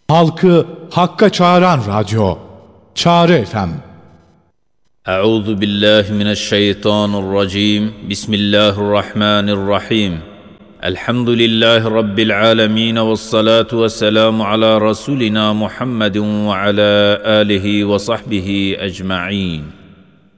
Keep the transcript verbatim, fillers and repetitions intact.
Halkı hakka çağıran radyo. Çağrı F M. Euzu billahi mineşşeytanirracim. Bismillahirrahmanirrahim. Elhamdülillahi Rabbil alemin ve salatu ve selamu ala Resulina Muhammedin ve ala alihi ve sahbihi ecma'in.